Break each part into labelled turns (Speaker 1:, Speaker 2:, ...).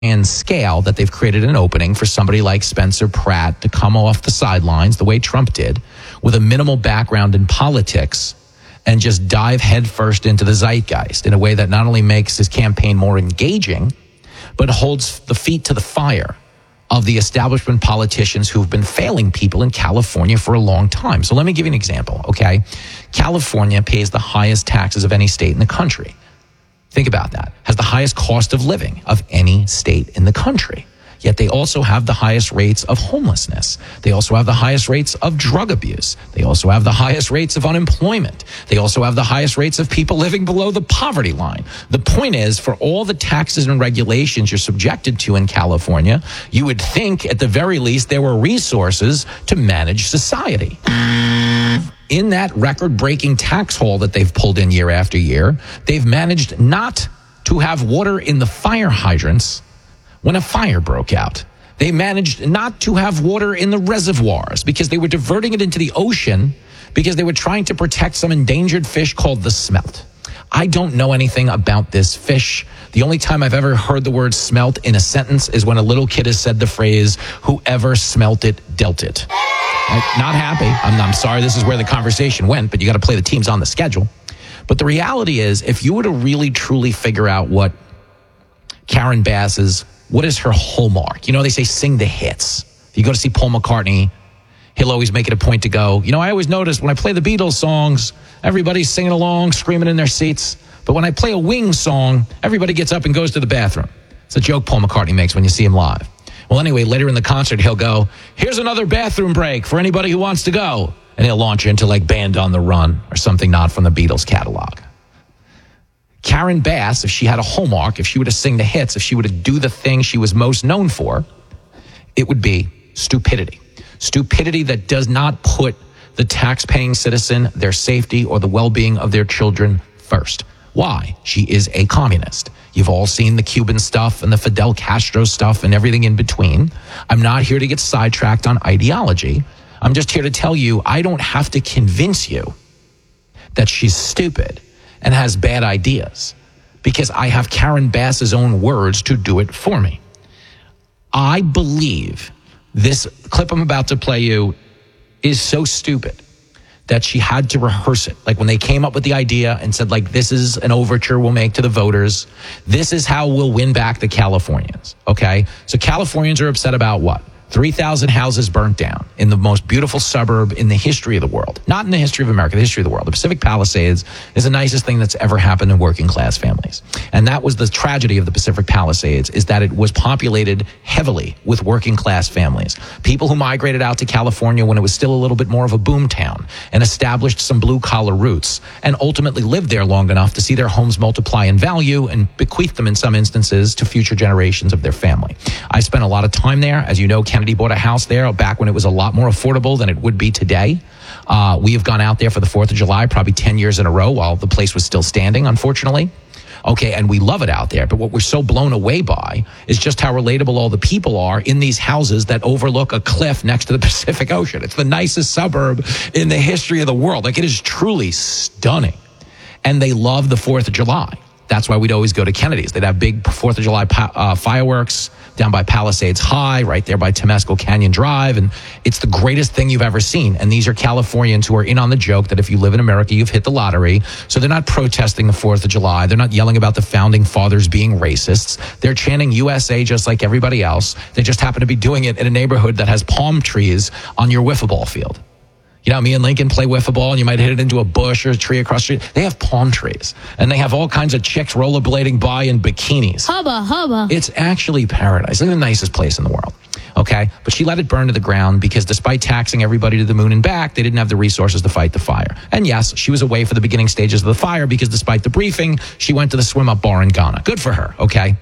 Speaker 1: and scale that they've created an opening for somebody like Spencer Pratt to come off the sidelines the way Trump did with a minimal background in politics and just dive headfirst into the zeitgeist in a way that not only makes his campaign more engaging, but holds the feet to the fire of the establishment politicians who've been failing people in California for a long time. So let me give you an example, okay? California pays the highest taxes of any state in the country. Think about that. Has the highest cost of living of any state in the country. Yet they also have the highest rates of homelessness. They also have the highest rates of drug abuse. They also have the highest rates of unemployment. They also have the highest rates of people living below the poverty line. The point is, for all the taxes and regulations you're subjected to in California, you would think at the very least there were resources to manage society. In that record-breaking tax hole that they've pulled in year after year, they've managed not to have water in the fire hydrants when a fire broke out. They managed not to have water in the reservoirs because they were diverting it into the ocean because they were trying to protect some endangered fish called the smelt. I don't know anything about this fish. The only time I've ever heard the word smelt in a sentence is when a little kid has said the phrase, "Whoever smelt it, dealt it." Not happy. I'm sorry this is where the conversation went, but you got to play the teams on the schedule. But the reality is, if you were to really, truly figure out what Karen Bass's, what is her hallmark? You know, they say sing the hits. If you go to see Paul McCartney, he'll always make it a point to go, you know, I always notice when I play the Beatles songs, everybody's singing along, screaming in their seats. But when I play a Wings song, everybody gets up and goes to the bathroom. It's a joke Paul McCartney makes when you see him live. Well, anyway, later in the concert, he'll go, here's another bathroom break for anybody who wants to go. And he'll launch into like Band on the Run or something not from the Beatles catalog. Karen Bass, if she had a hallmark, if she were to sing the hits, if she were to do the thing she was most known for, it would be stupidity. Stupidity that does not put the tax-paying citizen, their safety, or the well-being of their children first. Why? She is a communist. You've all seen the Cuban stuff and the Fidel Castro stuff and everything in between. I'm not here to get sidetracked on ideology. I'm just here to tell you I don't have to convince you that she's stupid and has bad ideas because I have Karen Bass's own words to do it for me. I believe this clip I'm about to play you is so stupid that she had to rehearse it. Like when they came up with the idea and said, like, this is an overture we'll make to the voters. This is how we'll win back the Californians, okay? So Californians are upset about what? 3,000 houses burnt down in the most beautiful suburb in the history of the world. Not in the history of America, the history of the world. The Pacific Palisades is the nicest thing that's ever happened in working class families. And that was the tragedy of the Pacific Palisades, is that it was populated heavily with working class families. People who migrated out to California when it was still a little bit more of a boom town and established some blue collar roots and ultimately lived there long enough to see their homes multiply in value and bequeath them in some instances to future generations of their family. I spent a lot of time there. As you know, Kennedy bought a house there back when it was a lot more affordable than it would be today. We have gone out there for the 4th of July probably 10 years in a row while the place was still standing, unfortunately. Okay, and we love it out there. But what we're so blown away by is just how relatable all the people are in these houses that overlook a cliff next to the Pacific Ocean. It's the nicest suburb in the history of the world. Like, it is truly stunning. And they love the 4th of July. That's why we'd always go to Kennedy's. They'd have big 4th of July fireworks down by Palisades High, right there by Temescal Canyon Drive. And it's the greatest thing you've ever seen. And these are Californians who are in on the joke that if you live in America, you've hit the lottery. So they're not protesting the 4th of July. They're not yelling about the founding fathers being racists. They're chanting USA just like everybody else. They just happen to be doing it in a neighborhood that has palm trees on your wiffle ball field. You know, me and Lincoln play wiffle ball and you might hit it into a bush or a tree across the street. They have palm trees and they have all kinds of chicks rollerblading by in bikinis.
Speaker 2: Hubba, hubba.
Speaker 1: It's actually paradise. It's the nicest place in the world. Okay. But she let it burn to the ground because despite taxing everybody to the moon and back, they didn't have the resources to fight the fire. And yes, she was away for the beginning stages of the fire because despite the briefing, she went to the swim up bar in Ghana. Good for her. Okay.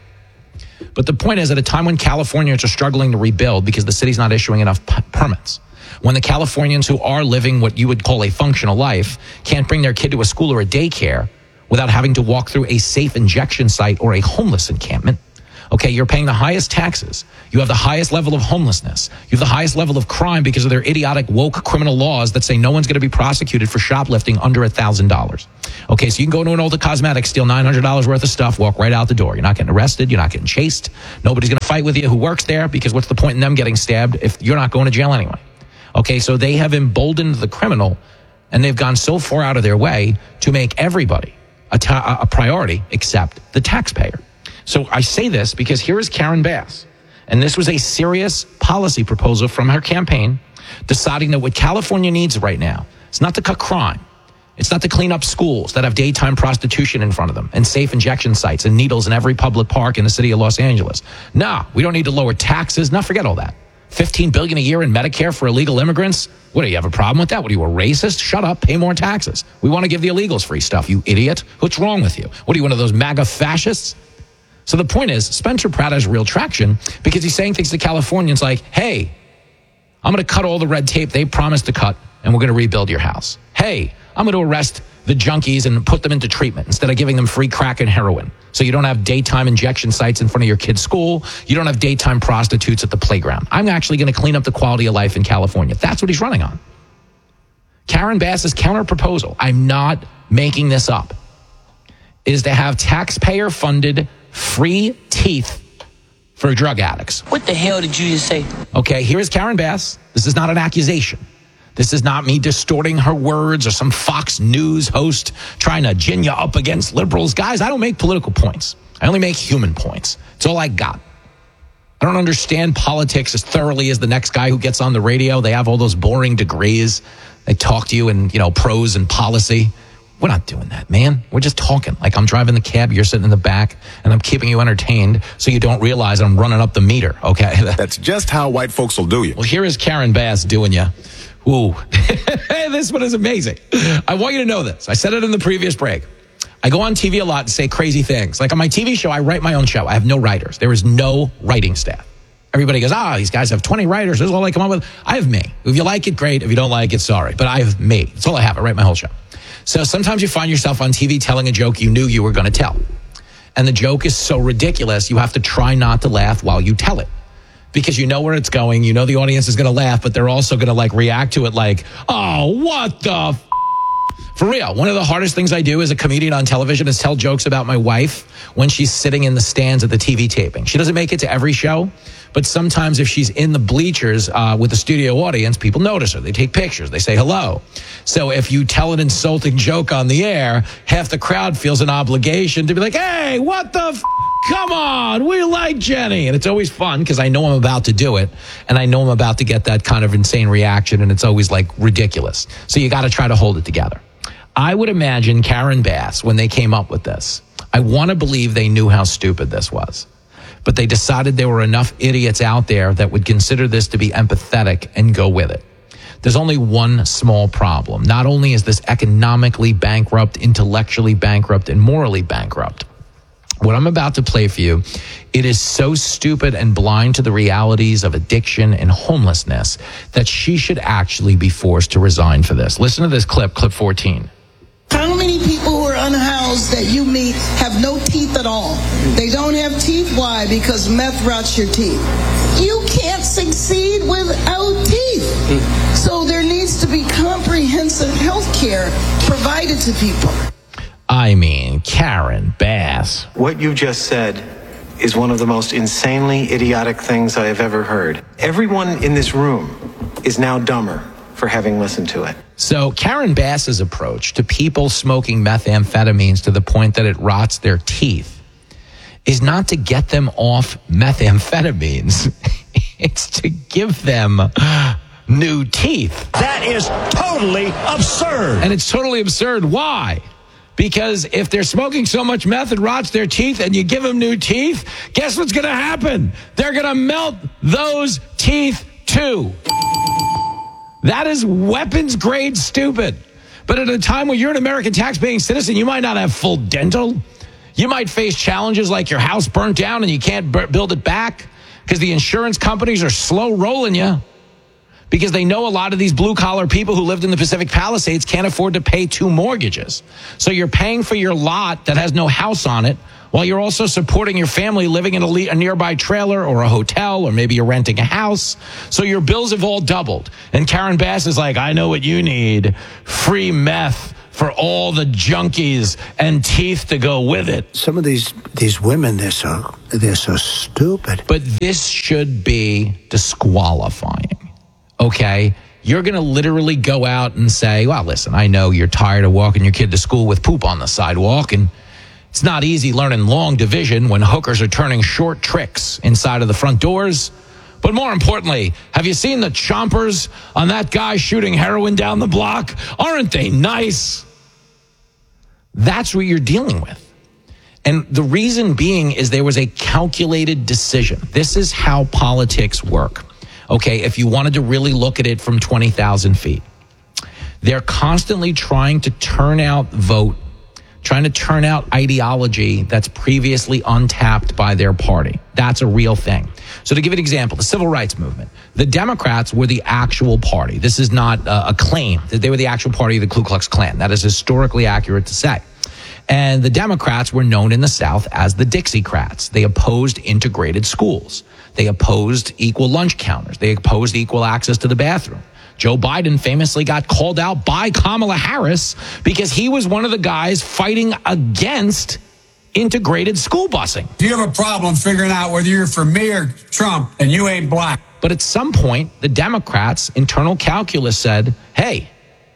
Speaker 1: But the point is, at a time when Californians are struggling to rebuild because the city's not issuing enough permits, when the Californians who are living what you would call a functional life can't bring their kid to a school or a daycare without having to walk through a safe injection site or a homeless encampment, Okay, you're paying the highest taxes. You have the highest level of homelessness. You have the highest level of crime because of their idiotic woke criminal laws that say no one's going to be prosecuted for shoplifting under $1,000. Okay, so you can go into an Ulta Cosmetics, steal $900 worth of stuff, walk right out the door. You're not getting arrested. You're not getting chased. Nobody's going to fight with you who works there because what's the point in them getting stabbed if you're not going to jail anyway? Okay, so they have emboldened the criminal, and they've gone so far out of their way to make everybody a priority except the taxpayer. So I say this because here is Karen Bass, and this was a serious policy proposal from her campaign, deciding that what California needs right now is not to cut crime. It's not to clean up schools that have daytime prostitution in front of them and safe injection sites and needles in every public park in the city of Los Angeles. No, we don't need to lower taxes. No, forget all that. $15 billion a year in Medicare for illegal immigrants. What, do you have a problem with that? What, are you a racist? Shut up, pay more taxes. We want to give the illegals free stuff, you idiot. What's wrong with you? What, are you one of those MAGA fascists? So the point is, Spencer Pratt has real traction because he's saying things to Californians like, hey, I'm going to cut all the red tape they promised to cut, and we're going to rebuild your house. Hey, I'm going to arrest the junkies and put them into treatment instead of giving them free crack and heroin. So you don't have daytime injection sites in front of your kid's school. You don't have daytime prostitutes at the playground. I'm actually going to clean up the quality of life in California. That's what he's running on. Karen Bass's counter proposal, I'm not making this up, is to have taxpayer-funded free teeth for drug addicts.
Speaker 2: What the hell did you just say?
Speaker 1: Okay, here's Karen Bass. This is not an accusation. This is not me distorting her words or some Fox News host trying to gin you up against liberals. Guys, I don't make political points. I only make human points. It's all I got. I don't understand politics as thoroughly as the next guy who gets on the radio. They have all those boring degrees. They talk to you in, prose and policy. We're not doing that, man. We're just talking. Like I'm driving the cab, you're sitting in the back, and I'm keeping you entertained so you don't realize I'm running up the meter, okay?
Speaker 3: That's just how white folks will do you.
Speaker 1: Well, here is Karen Bass doing you. Ooh, this one is amazing. I want you to know this. I said it in the previous break. I go on TV a lot and say crazy things. Like on my TV show, I write my own show. I have no writers. There is no writing staff. Everybody goes, these guys have 20 writers. This is all they come up with. I have me. If you like it, great. If you don't like it, sorry. But I have me. That's all I have. I write my whole show. So sometimes you find yourself on TV telling a joke you knew you were going to tell. And the joke is so ridiculous, you have to try not to laugh while you tell it. Because you know where it's going. You know the audience is going to laugh, but they're also going to react to it like, oh, what the For real, one of the hardest things I do as a comedian on television is tell jokes about my wife when she's sitting in the stands at the TV taping. She doesn't make it to every show, but sometimes if she's in the bleachers with the studio audience, people notice her. They take pictures. They say hello. So if you tell an insulting joke on the air, half the crowd feels an obligation to be like, hey, what the come on, we like Jenny. And it's always fun because I know I'm about to do it, and I know I'm about to get that kind of insane reaction, and it's always ridiculous. So you got to try to hold it together. I would imagine Karen Bass, when they came up with this, I want to believe they knew how stupid this was. But they decided there were enough idiots out there that would consider this to be empathetic and go with it. There's only one small problem. Not only is this economically bankrupt, intellectually bankrupt, and morally bankrupt, what I'm about to play for you, it is so stupid and blind to the realities of addiction and homelessness that she should actually be forced to resign for this. Listen to this clip 14.
Speaker 4: How many people who are unhoused that you meet have no teeth at all? They don't have teeth. Why? Because meth rots your teeth. You can't succeed without teeth. So there needs to be comprehensive health care provided to people.
Speaker 1: I mean, Karen Bass.
Speaker 5: What you just said is one of the most insanely idiotic things I have ever heard. Everyone in this room is now dumber for having listened to it.
Speaker 1: So Karen Bass's approach to people smoking methamphetamines to the point that it rots their teeth is not to get them off methamphetamines. It's to give them new teeth.
Speaker 6: That is totally absurd.
Speaker 1: And it's totally absurd. Why? Because if they're smoking so much meth it rots their teeth and you give them new teeth, guess what's going to happen? They're going to melt those teeth too. That is weapons grade stupid. But at a time when you're an American tax-paying citizen, you might not have full dental. You might face challenges like your house burnt down and you can't build it back because the insurance companies are slow rolling you. Because they know a lot of these blue-collar people who lived in the Pacific Palisades can't afford to pay 2 mortgages. So you're paying for your lot that has no house on it while you're also supporting your family living in a nearby trailer or a hotel, or maybe you're renting a house. So your bills have all doubled. And Karen Bass is like, I know what you need. Free meth for all the junkies and teeth to go with it.
Speaker 2: Some of these women, they're so stupid.
Speaker 1: But this should be disqualifying, okay? You're going to literally go out and say, well, listen, I know you're tired of walking your kid to school with poop on the sidewalk, and it's not easy learning long division when hookers are turning short tricks inside of the front doors. But more importantly, have you seen the chompers on that guy shooting heroin down the block? Aren't they nice? That's what you're dealing with. And the reason being is there was a calculated decision. This is how politics work. Okay, if you wanted to really look at it from 20,000 feet, they're constantly trying to turn out vote, trying to turn out ideology that's previously untapped by their party. That's a real thing. So to give an example, the civil rights movement, the Democrats were the actual party. This is not a claim. They were the actual party of the Ku Klux Klan. That is historically accurate to say. And the Democrats were known in the South as the Dixiecrats. They opposed integrated schools. They opposed equal lunch counters. They opposed equal access to the bathroom. Joe Biden famously got called out by Kamala Harris because he was one of the guys fighting against integrated school busing.
Speaker 7: If you have a problem figuring out whether you're for me or Trump, and you ain't black.
Speaker 1: But at some point, the Democrats' internal calculus said, hey,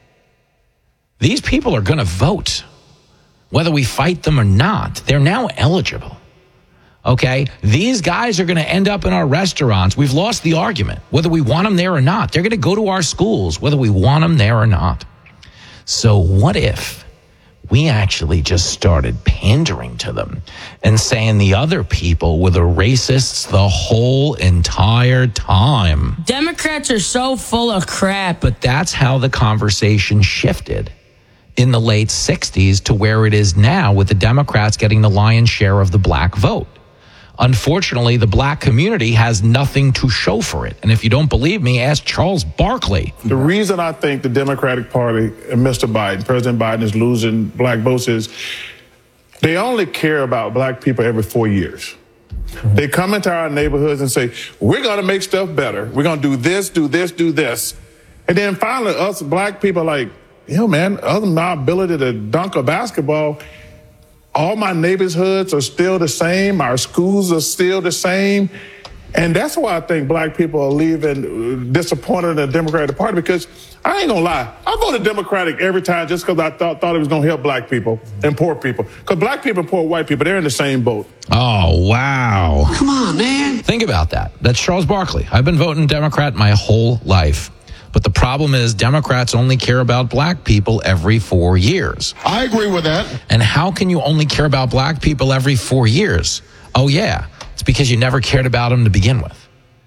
Speaker 1: these people are going to vote. Whether we fight them or not, they're now eligible. Okay, these guys are going to end up in our restaurants. We've lost the argument, whether we want them there or not. They're going to go to our schools, whether we want them there or not. So what if we actually just started pandering to them and saying the other people were the racists the whole entire time?
Speaker 8: Democrats are so full of crap.
Speaker 1: But that's how the conversation shifted in the late 60s to where it is now, with the Democrats getting the lion's share of the black vote. Unfortunately, the black community has nothing to show for it. And if you don't believe me, ask Charles Barkley.
Speaker 9: The reason I think the Democratic Party and Mr. Biden, President Biden, is losing black votes is they only care about black people every 4 years. They come into our neighborhoods and say, we're going to make stuff better. We're going to do this, do this, do this. And then finally, us black people are like, man, other than my ability to dunk a basketball, all my neighborhoods are still the same. Our schools are still the same. And that's why I think black people are leaving disappointed in the Democratic Party, because I ain't gonna lie, I voted Democratic every time just because I thought it was gonna help black people and poor people. Because black people and poor white people, they're in the same boat.
Speaker 1: Oh, wow.
Speaker 7: Come on, man.
Speaker 1: Think about that. That's Charles Barkley. I've been voting Democrat my whole life. But the problem is Democrats only care about black people every 4 years.
Speaker 3: I agree with that.
Speaker 1: And how can you only care about black people every 4 years? Oh, yeah. It's because you never cared about them to begin with.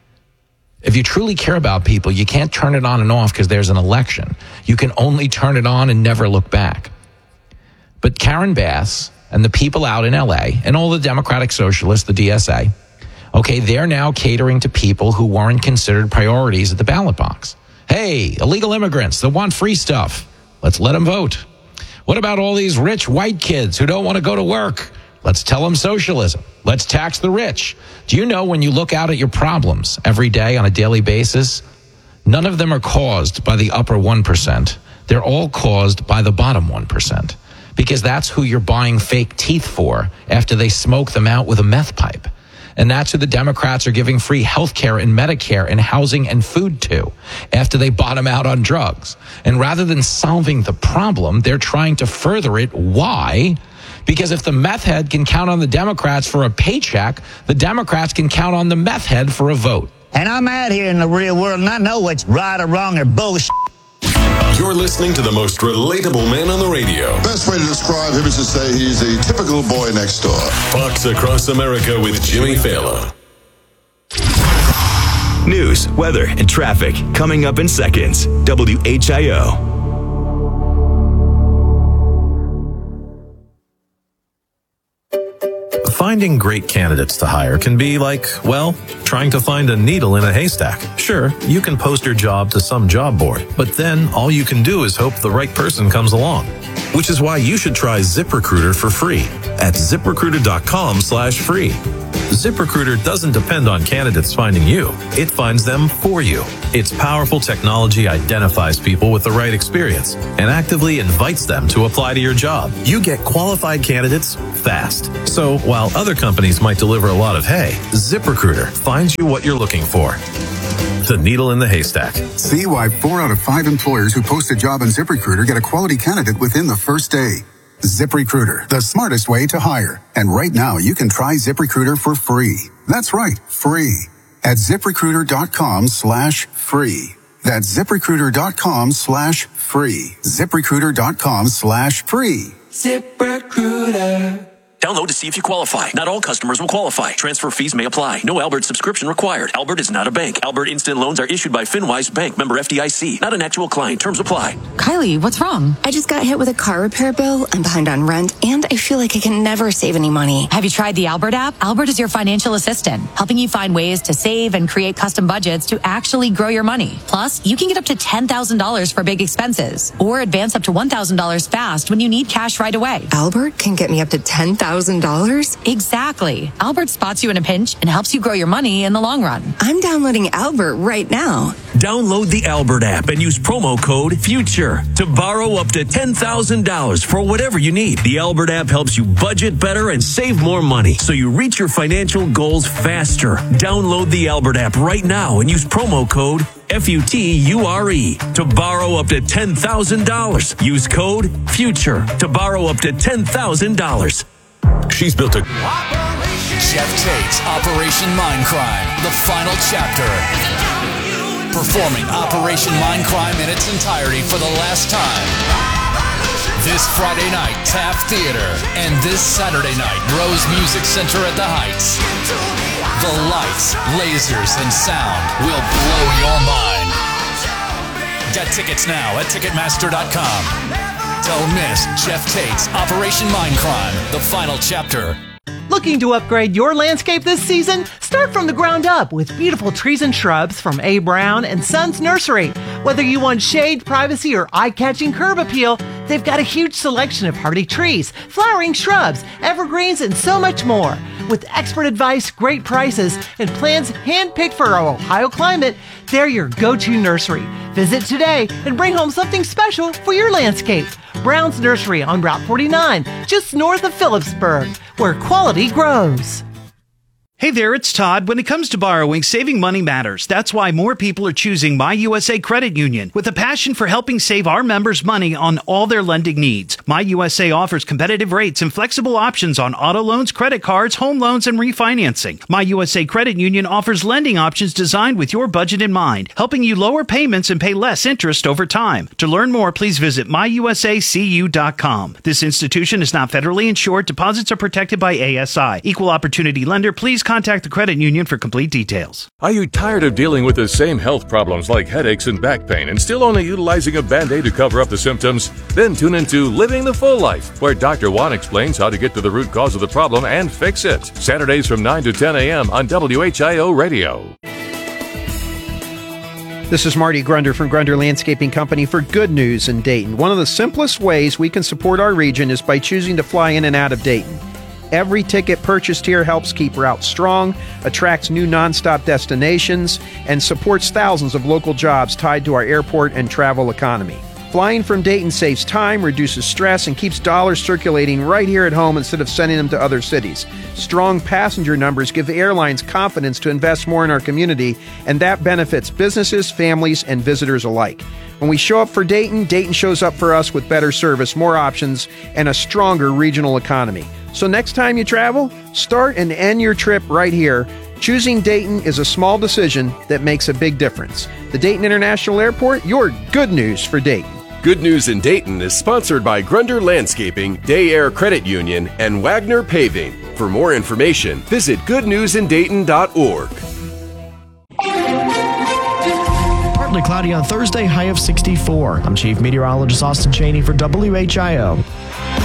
Speaker 1: If you truly care about people, you can't turn it on and off because there's an election. You can only turn it on and never look back. But Karen Bass and the people out in L.A. and all the Democratic Socialists, the DSA, okay, they're now catering to people who weren't considered priorities at the ballot box. Hey, illegal immigrants that want free stuff. Let's let them vote. What about all these rich white kids who don't want to go to work? Let's tell them socialism. Let's tax the rich. Do you know when you look out at your problems every day on a daily basis, none of them are caused by the upper 1%. They're all caused by the bottom 1%. Because that's who you're buying fake teeth for after they smoke them out with a meth pipe. And that's who the Democrats are giving free health care and Medicare and housing and food to after they bottom out on drugs. And rather than solving the problem, they're trying to further it. Why? Because if the meth head can count on the Democrats for a paycheck, the Democrats can count on the meth head for a vote.
Speaker 10: And I'm out here in the real world and I know what's right or wrong or bullshit.
Speaker 11: You're listening to the most relatable man on the radio.
Speaker 3: Best way to describe him is to say he's a typical boy next door.
Speaker 11: Fox Across America with Jimmy Fallon.
Speaker 12: News, weather, and traffic coming up in seconds. WHIO.
Speaker 13: Finding great candidates to hire can be like, well, trying to find a needle in a haystack. Sure, you can post your job to some job board, but then all you can do is hope the right person comes along. which is why you should try ZipRecruiter for free at ZipRecruiter.com/free. ZipRecruiter doesn't depend on candidates finding you. It finds them for you. Its powerful technology identifies people with the right experience and actively invites them to apply to your job. You get qualified candidates fast. So while other companies might deliver a lot of hay, ZipRecruiter finds you what you're looking for. The needle in the haystack.
Speaker 14: See why 4 out of 5 employers who post a job on ZipRecruiter get a quality candidate within the first day. ZipRecruiter, the smartest way to hire. And right now, you can try ZipRecruiter for free. That's right, free. At ZipRecruiter.com/free. That's ZipRecruiter.com/free. ZipRecruiter.com/free.
Speaker 15: ZipRecruiter. Download to see if you qualify. Not all customers will qualify. Transfer fees may apply. No Albert subscription required. Albert is not a bank. Albert Instant Loans are issued by FinWise Bank, member FDIC. Not an actual client. Terms apply.
Speaker 16: Kylie, what's wrong? I just got hit with a car repair bill. I'm behind on rent, and I feel like I can never save any money.
Speaker 17: Have you tried the Albert app? Albert is your financial assistant, helping you find ways to save and create custom budgets to actually grow your money. Plus, you can get up to $10,000 for big expenses, or advance up to $1,000 fast when you need cash right away.
Speaker 16: Albert can get me up to $10,000?
Speaker 17: Exactly. Albert spots you in a pinch and helps you grow your money in the long run.
Speaker 16: I'm downloading Albert right now.
Speaker 6: Download the Albert app and use promo code FUTURE to borrow up to $10,000 for whatever you need. The Albert app helps you budget better and save more money so you reach your financial goals faster. Download the Albert app right now and use promo code FUTURE to borrow up to $10,000. Use code FUTURE to borrow up to $10,000.
Speaker 18: She's built a... Jeff Tate's Operation Mindcrime, the final chapter. Performing Operation Mindcrime in its entirety for the last time. This Friday night, Taft Theater. And this Saturday night, Rose Music Center at the Heights. The lights, lasers, and sound will blow your mind. Get tickets now at Ticketmaster.com. Don't miss Jeff Tate's Operation Mindcrime, the final chapter.
Speaker 19: Looking to upgrade your landscape this season? Start from the ground up with beautiful trees and shrubs from A. Brown and Sons Nursery. Whether you want shade, privacy, or eye-catching curb appeal, they've got a huge selection of hardy trees, flowering shrubs, evergreens, and so much more. With expert advice, great prices, and plants handpicked for our Ohio climate, they're your go-to nursery. Visit today and bring home something special for your landscape. Brown's Nursery on Route 49, just north of Phillipsburg, where quality grows.
Speaker 20: Hey there, it's Todd. When it comes to borrowing, saving money matters. That's why more people are choosing My USA Credit Union with a passion for helping save our members money on all their lending needs. My USA offers competitive rates and flexible options on auto loans, credit cards, home loans, and refinancing. My USA Credit Union offers lending options designed with your budget in mind, helping you lower payments and pay less interest over time. To learn more, please visit myusacu.com. This institution is not federally insured. Deposits are protected by ASI. Equal opportunity lender. Please contact the credit union for complete details.
Speaker 21: Are you tired of dealing with the same health problems like headaches and back pain and still only utilizing a Band-Aid to cover up the symptoms? Then tune into Living the Full Life, where Dr. Juan explains how to get to the root cause of the problem and fix it. Saturdays from 9 to 10 a.m. on WHIO Radio.
Speaker 22: This is Marty Grunder from Grunder Landscaping Company for Good News in Dayton. One of the simplest ways we can support our region is by choosing to fly in and out of Dayton. Every ticket purchased here helps keep routes strong, attracts new nonstop destinations, and supports thousands of local jobs tied to our airport and travel economy. Flying from Dayton saves time, reduces stress, and keeps dollars circulating right here at home instead of sending them to other cities. Strong passenger numbers give the airlines confidence to invest more in our community, and that benefits businesses, families, and visitors alike. When we show up for Dayton, Dayton shows up for us with better service, more options, and a stronger regional economy. So next time you travel, start and end your trip right here. Choosing Dayton is a small decision that makes a big difference. The Dayton International Airport, your good news for Dayton.
Speaker 23: Good News in Dayton is sponsored by Grunder Landscaping, Day Air Credit Union, and Wagner Paving. For more information, visit goodnewsindayton.org.
Speaker 24: Partly cloudy on Thursday, high of 64. I'm Chief Meteorologist Austin Cheney for WHIO.